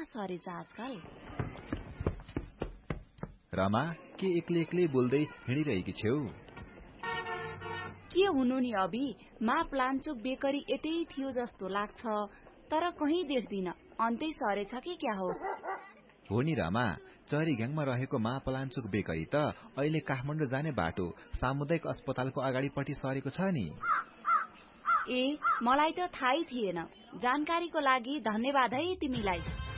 कहाँ सरेछ आजकल? रमा, के एक्लै बोल्दै हिँडिरहेकी छेउ? के हुनु नि अबि, मा प्लान्चोक बेकरी यतै थियो जस्तो लाग्छ, तर कहीँ देख्दिन। अन्तै सरेछ कि क्या हो? हो नि रमा, चरीघ्याङमा रहेको मा प्लान्चोक बेकरी त अहिले काठमाडौँ जाने बाटो सामुदायिक अस्पतालको अगाडिपट्टि सरेको छ नि। ए, मलाई त थाहै थिएन। जानकारीको लागि धन्यवाद है तिमीलाई।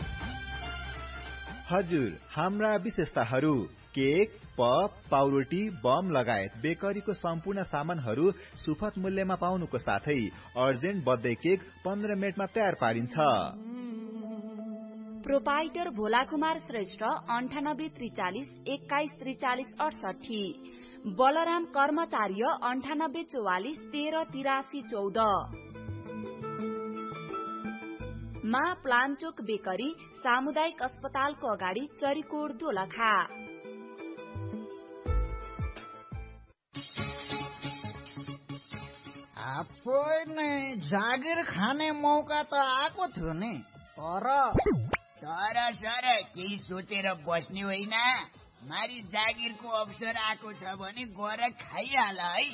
हजुर, हाम्रा विशेषताहरू केक, पप, पाउरोटी, बम लगायत बेकरीको सम्पूर्ण सामानहरू सुपथ मूल्यमा पाउनुको साथै अर्जेन्ट बर्थडे केक 15 मिनेटमा तयार पारिन्छ। प्रोपाइटर भोला कुमार श्रेष्ठ 9843 2143 68, बलराम कर्मचार्य 9844 1383 14। मा प्लान्चोक बेकरी सामुदायिक अस्पतालको अगाडि चरीकोट दोलखा। जागिर खाने मौका त आएको थियो नि, तर सर केही सोचेर बस्ने होइन। मारी जागिरको अवसर आएको छ भने गएर खाइहाल है।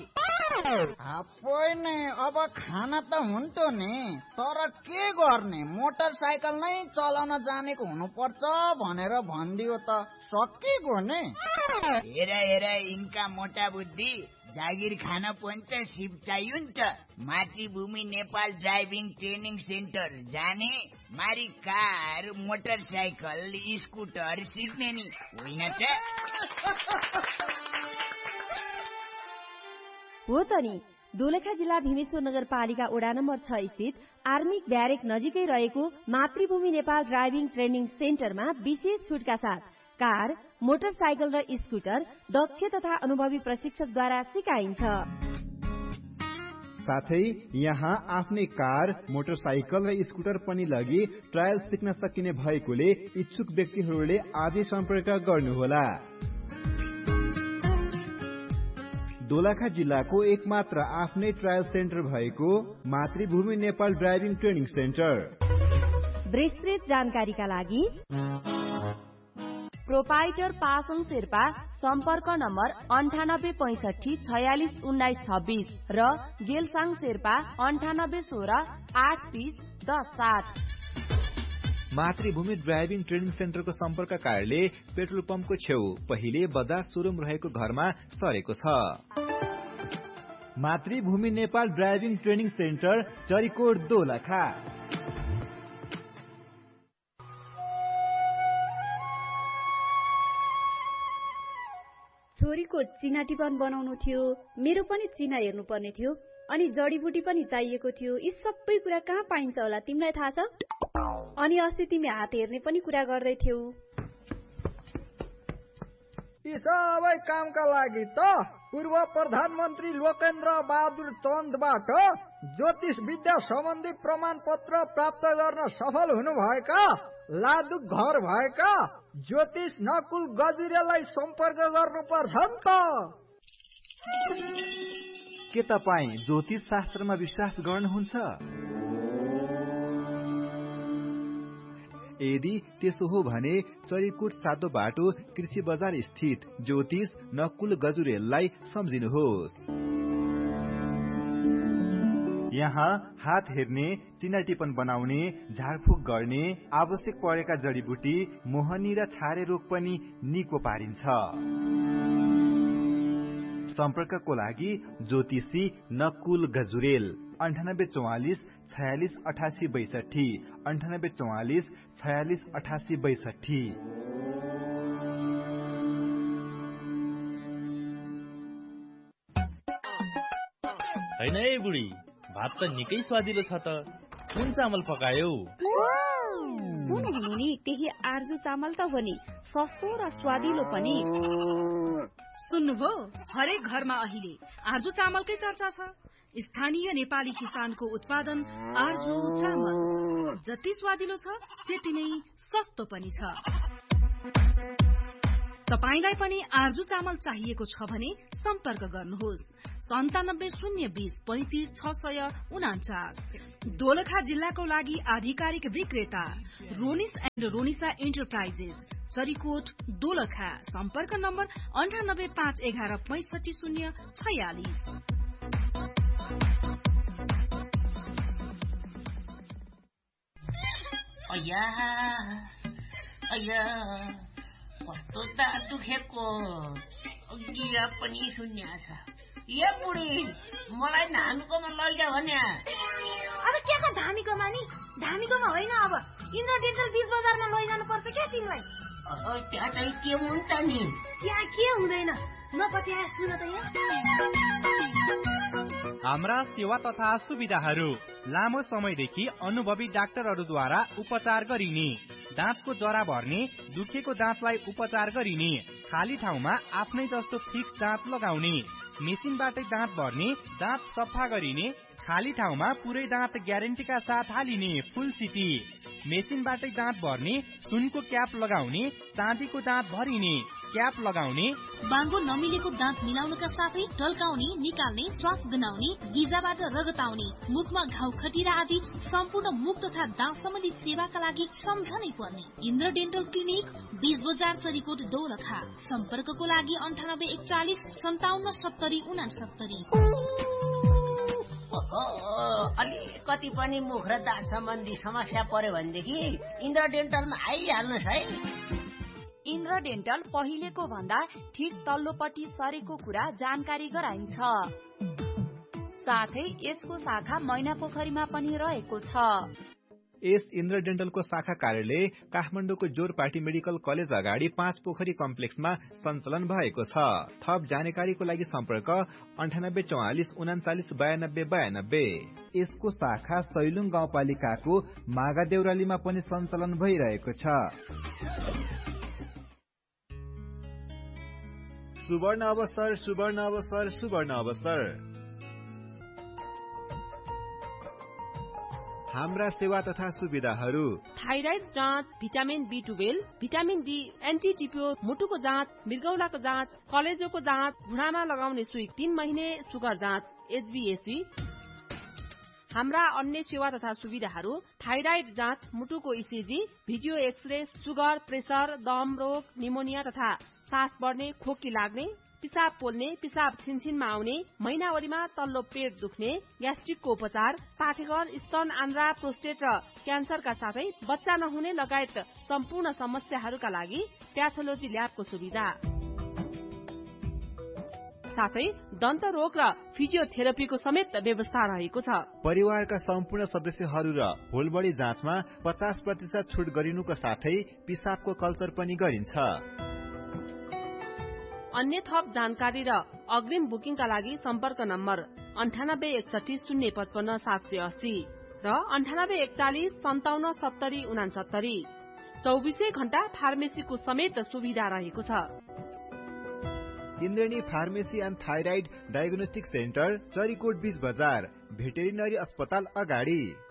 अब खाना त हुन्थ्यो नि, तर के गर्ने, मोटरसाइकल नै चलाउन जानेको हुनुपर्छ भनेर भनिदियो त सकिगयो नि। हेर यिनका मोटा बुद्धि, जागिर खान पनि त सिप चाहियो नि त। मातृभूमि नेपाल ड्राइभिङ ट्रेनिङ सेन्टर जाने, मारी कार, मोटरसाइकल, स्कुटर सिक्ने नि होइन त? हो त नि। दोलखा जिल्ला भीमेश्वर नगरपालिका वडा नम्बर 6 स्थित आर्मिक ब्यारेक नजिकै रहेको मातृभूमि नेपाल ड्राइभिङ ट्रेनिङ सेन्टरमा विशेष छुटका साथ कार, मोटरसाइकल र स्कुटर दक्ष तथा अनुभवी प्रशिक्षकद्वारा सिकाइन्छ। साथै यहाँ आफ्नै कार, मोटरसाइकल र स्कुटर पनि लगी ट्रायल सिक्न सकिने भएकोले इच्छुक व्यक्तिहरूले आजै सम्पर्क गर्नुहोला। दोलखा जिल्लाको एकमात्र आफ्नै ट्रायल सेन्टर भएको मातृभूमि नेपाल ड्राइभिङ ट्रेनिङ सेन्टर। विस्तृत जानकारीका लागि प्रोपाइटर पासङ शेर्पा सम्पर्क नम्बर 9865 46 19 26 र गेलसाङ शेर्पा 9816 830 10 7। मातृभूमि ड्राइभिङ ट्रेनिङ सेन्टरको सम्पर्क कार्यालय पेट्रोल पम्पको छेउ पहिले बजाज सोरुम रहेको घरमा सरेको छ। मातृभूमि Nepal driving training centre, Charikot Dolakha. छोरीको चिना टिपन बनाउनु थियो, मेरो पनि चिना हेर्नु पर्ने थियो, अनि जडीबुटी पनि चाहिएको थियो। यी सबै कुरा कहाँ पाइन्छ होला तिमीलाई थाहा छ? अनि अस्ति तिमी हात हेर्ने पनि कुरा गर्दै थियौ। यी सबै कामका लागि त पूर्व प्रधानमन्त्री लोकेन्द्र बहादुर चन्दबाट ज्योतिष विद्या सम्बन्धी प्रमाण पत्र प्राप्त गर्न सफल हुनुभएका लादुक घर भएका ज्योतिष नकुल गजुरेलाई सम्पर्क गर्नुपर्छ नि त। के तपाईँ ज्योतिष शास्त्रमा विश्वास गर्नुहुन्छ? यदि त्यसो हो भने चरीकोट सातो बाटो कृषि बजार स्थित ज्योतिष नकुल गजुरेललाई सम्झिनुहोस्। यहाँ हात हेर्ने, चिना टिपन बनाउने, झाडफुक गर्ने, आवश्यक परेका जडीबुटी, मोहनी र छारे रोग पनि निको पारिन्छ। सम्पर्कको लागि ज्योतिषी नकुल गजुरेल 9844 46 88 62 9844 46 88 62। हैन है बुढी, भात त निकै स्वादिलो छ त। कुन चामल पकायौ? कुन हुनु नि, त्यही आर्जु चामल त हो नि, सस्तो र स्वादिलो पनि। सुन्नुभयो, हरेक घरमा अहिले आर्जु चामलकै चर्चा छ। स्थानीय नेपाली किसानको उत्पादन आर्जु चामल जति स्वादिलो छ त्यति नै सस्तो पनि छ। तपाईलाई पनि आर्जु चामल चाहिएको छ भने सम्पर्क गर्नुहोस् 9720353649। दोलखा जिल्लाको लागि आधिकारिक विक्रेता रोनिस एन्ड रोनिसा एन्टरप्राइजेस, चरीकोट, दोलखा। सम्पर्क नम्बर 9851116546। कस्तो दाँत दुखेको, गिरा पनि शून्य छ। ए बुढी, मलाई धामीकोमा लैजा भने। अब के को धामीकोमा नि? धामीकोमा होइन, अब इन्द्र डेन्टल बीच बजारमा लैजानु पर्छ क्या तिमीलाई। त्यहाँ चाहिँ के हुन्छ नि? त्यहाँ के हुँदैन, नपत्या सुन त यहाँ। हाम्रा सेवा तथा सुविधाहरू लामो समयदेखि अनुभवी डाक्टरहरूद्वारा उपचार गरिने, दाँतको जरा भर्ने, दुखेको दाँतलाई उपचार गरिने, खाली ठाउँमा आफ्नै जस्तो फिक्स दाँत लगाउने, मेसिनबाटै दाँत भर्ने, दाँत सफा गरिने, खाली ठाउँमा पुरै दाँत ग्यारेन्टीका साथ हालिने फुल सिटी, मेसिनबाटै दाँत भर्ने, सुनको क्याप लगाउने, चाँदीको दाँत भरिने, क्याप लगाउने, बाङ्गो नमिलेको दाँत मिलाउनका साथै टल्काउने, निकाल्ने, श्वास गनाउने, गिजाबाट रगत आउने, मुखमा घाउ खटिरा आदि सम्पूर्ण मुख तथा दाँत सम्बन्धी सेवाका लागि सम्झनै पर्ने इन्द्र डेन्टल क्लिनिक, बीच बजार, चरीकोट, दोलखा। सम्पर्कको लागि 9841577069। अलिकति पनि मुख र दाँत सम्बन्धी समस्या पर्यो भनेदेखि इन्द्र डेन्टलमा आइहाल्नुहोस् है। इन्द्र डेन्टल पहिलेको भन्दा ठिक तल्लोपट्टि सरेको कुरा जानकारी गराइन्छ। साथै यसको शाखा मैनापोखरीमा पनि रहेको छ। यस इन्द्र डेन्टलको शाखा कार्यालय काठमाडौँको जोरपाटी मेडिकल कलेज अगाडि 5 पोखरी कम्प्लेक्समा सञ्चालन भएको छ। थप जानकारीको लागि सम्पर्क 9844399292। यसको शाखा सैलुङ गाउँपालिकाको मागादेउरालीमा पनि सञ्चालन भइरहेको छ। सुवर्ण अवसर, सुवर्ण अवसर, सुवर्ण अवसर। हाम्रा सेवा तथा सुविधाहरू थाइराइड जाँच, vitamin B12, vitamin D, anti टिपियो, मुटुको जाँच, मृगौलाको जाँच, कलेजोको जाँच, घुँडामा लगाउने सुई, 3 महिने सुगर जाँच, HbA1c। हाम्रा अन्य सेवा तथा सुविधाहरू थाइराइड जाँच, मुटुको ECG, video x-ray, sugar, pressure, दम रोग, निमोनिया तथा सास बढ्ने, खोकी लाग्ने, पिसाब पोल्ने, पिसाब छिनछिनमा आउने, महिनावरीमा तल्लो पेट दुख्ने, ग्यास्ट्रिकको उपचार, पाठेघर, स्तन, आन्द्रा, प्रोस्टेट र क्यान्सरका साथै बच्चा नहुने लगायत सम्पूर्ण समस्याहरूका लागि प्याथोलोजी ल्याबको सुविधा, साथै दन्त रोग र फिजियोथेरापीको समेत व्यवस्था रहेको छ। परिवारका सम्पूर्ण सदस्यहरू र होलबडी जाँचमा 50% छुट गरिनुको साथै पिसाबको कल्चर पनि गरिन्छ। अन्य थप जानकारी र अग्रिम बुकिङका लागि सम्पर्क नम्बर 9861055780 र 9841457069। 24 घण्टा फार्मेसीको समेत सुविधा रहेको छ। Indrani pharmacy and thyroid diagnostic centre, Charikot बीच बजार, भेटेरिनरी अस्पताल अगाडि।